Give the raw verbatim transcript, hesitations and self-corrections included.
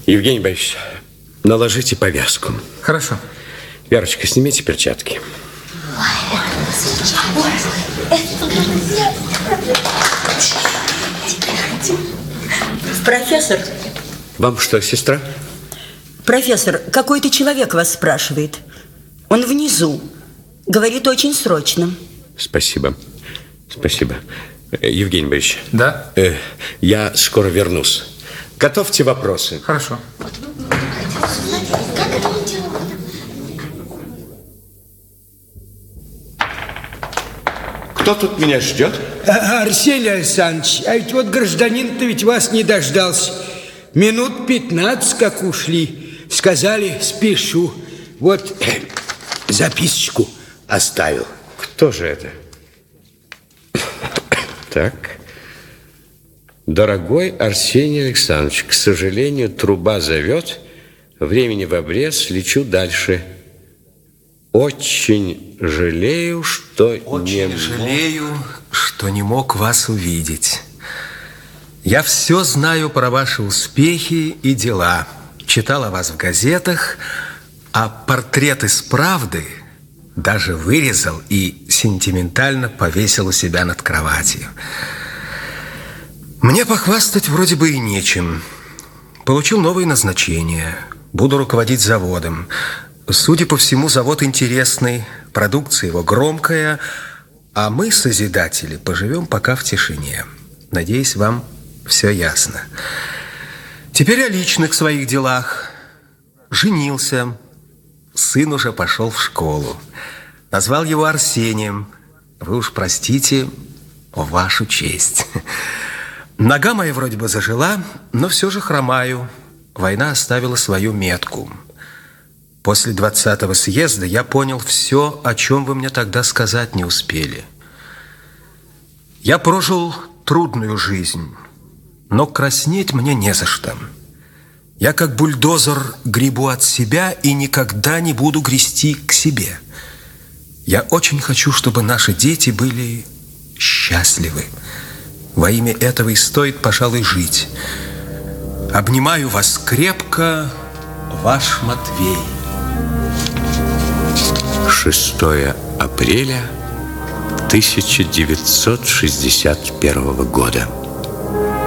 Евгений Борисович, наложите повязку. Хорошо. Верочка, снимите перчатки. Профессор. Вам что, сестра? Профессор, какой-то человек вас спрашивает. Он внизу. Говорит, очень срочно. Спасибо. Спасибо. Евгений Борисович. Да? Э, я скоро вернусь. Готовьте вопросы. Хорошо. Кто тут меня ждет? Арсений Александрович, а ведь вот гражданин-то ведь вас не дождался. Минут пятнадцать как ушли. Сказали, спешу. Вот записочку оставил. Кто же это? Так. Дорогой Арсений Александрович, к сожалению, труба зовет. Времени в обрез, лечу дальше. Очень жалею, что Очень не жалею, что не мог вас увидеть. Я все знаю про ваши успехи и дела. Читал о вас в газетах, а портрет из «Правды» даже вырезал и сентиментально повесил у себя над кроватью. Мне похвастать вроде бы и нечем. Получил новое назначение. Буду руководить заводом. Судя по всему, завод интересный, продукция его громкая, а мы, созидатели, поживем пока в тишине. Надеюсь, вам все ясно. Теперь о личных своих делах. Женился. Сын уже пошел в школу. Назвал его Арсением. Вы уж простите, в вашу честь. Нога моя вроде бы зажила, но все же хромаю. Война оставила свою метку. После двадцатого съезда я понял все, о чем вы мне тогда сказать не успели. Я прожил трудную жизнь, но краснеть мне не за что. Я как бульдозер гребу от себя и никогда не буду грести к себе. Я очень хочу, чтобы наши дети были счастливы. Во имя этого и стоит, пожалуй, жить. Обнимаю вас крепко, ваш Матвей. шестое апреля тысяча девятьсот шестьдесят первого года.